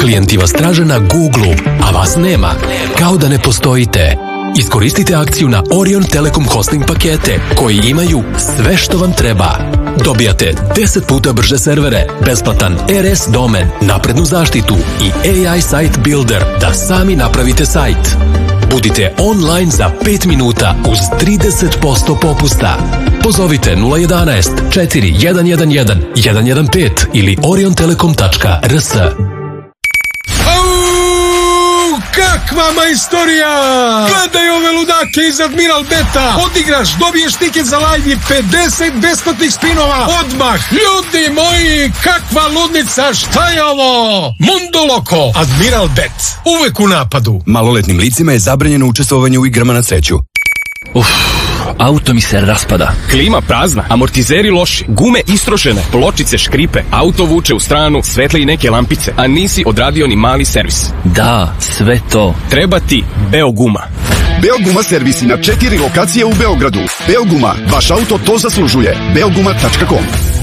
Klijenti vas traže na Google, a vas nema. Kao da ne postojite. Iskoristite akciju na Orion Telekom hosting pakete koji imaju sve što vam treba. Dobijate 10 puta brže servere, besplatan RS domen, naprednu zaštitu i AI Site Builder da sami napravite sajt. Budite online za 5 minuta uz 30% popusta. Pozovite 011 4111 115 ili oriontelekom.rs. Kakva majstorija! Gledaj ove ludake iz Admiral Beta! Odigraš, dobiješ tiket za live i 50 besplatnih spinova odmah! Ljudi moji, kakva ludnica, šta je ovo? Mundo Loco, Admiral Bet, uvek u napadu. Maloletnim licima je zabranjeno učestvovanje u igrama na sreću. Auto mi se raspada. Klima prazna, amortizeri loši, gume istrošene, pločice škripe, auto vuče u stranu, svetle i neke lampice, a nisi odradio ni mali servis. Da, sve to. Treba ti Beoguma. Beoguma servisi na 4 lokacije u Beogradu. Beoguma, vaš auto to zaslužuje. Beoguma.com